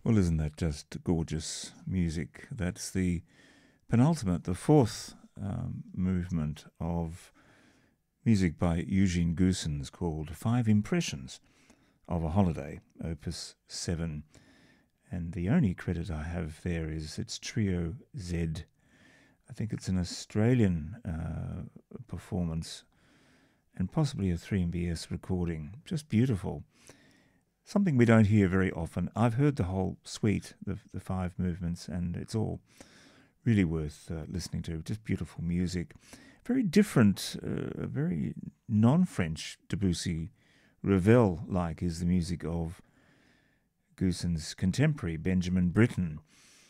Well, isn't that just gorgeous music? That's the penultimate, the fourth movement of music by Eugene Goossens called Five Impressions of a Holiday, Opus 7. And the only credit I have there is it's Trio Z. I think it's an Australian performance and possibly a 3MBS recording. Just beautiful. Something we don't hear very often. I've heard the whole suite, the five movements, and it's all really worth listening to. Just beautiful music. Very different, very non-French Debussy. Ravel-like is the music of Goossens' contemporary, Benjamin Britten.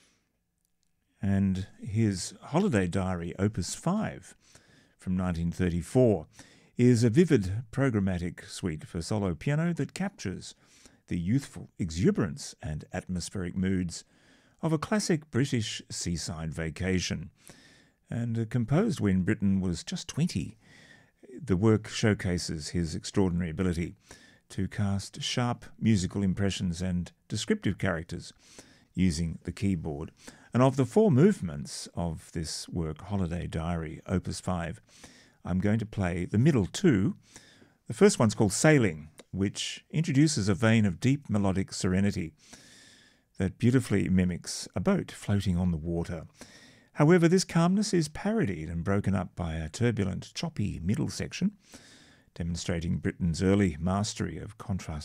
And his Holiday Diary, Opus 5, from 1934, is a vivid programmatic suite for solo piano that captures the youthful exuberance and atmospheric moods of a classic British seaside vacation. And composed when Britten was just 20, the work showcases his extraordinary ability to cast sharp musical impressions and descriptive characters using the keyboard. And of the four movements of this work, Holiday Diary, Opus 5, I'm going to play the middle two. The first one's called Sailing, which introduces a vein of deep melodic serenity that beautifully mimics a boat floating on the water. However, this calmness is parodied and broken up by a turbulent, choppy middle section, demonstrating Britten's early mastery of contrasting